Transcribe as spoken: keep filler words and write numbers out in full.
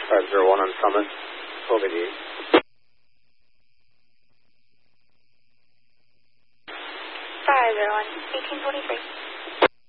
five zero one on Summit. Over to you. five zero one, eighteen twenty-three.